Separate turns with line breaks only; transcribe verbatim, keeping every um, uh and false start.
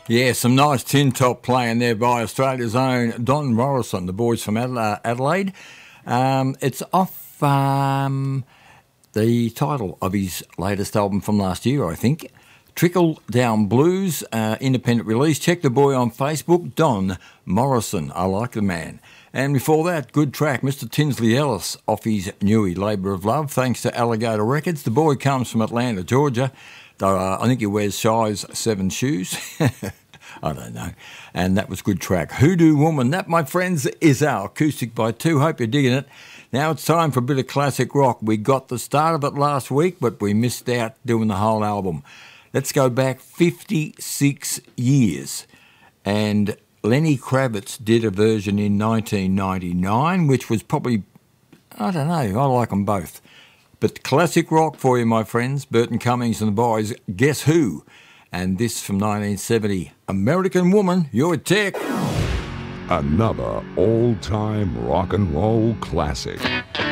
Yeah, some nice tin top playing there by Australia's own Don Morrison, the boys from Adelaide. Um, it's off um, the title of his latest album from last year, I think. Trickle Down Blues, uh, independent release. Check the boy on Facebook, Don Morrison. I like the man. And before that, good track, Mister Tinsley Ellis off his newie, Labour of Love, thanks to Alligator Records. The boy comes from Atlanta, Georgia. Though uh, I think he wears size seven shoes. I don't know. And that was good track. Hoodoo Woman. That, my friends, is our Acoustic by Two. Hope you're digging it. Now it's time for a bit of classic rock. We got the start of it last week, but we missed out doing the whole album. Let's go back fifty-six years. And Lenny Kravitz did a version in nineteen ninety-nine, which was probably, I don't know, I like them both. But classic rock for you, my friends. Burton Cummings and the boys, Guess Who? And this from nineteen seventy, American Woman, You're a Tech.
Another all-time rock and roll classic.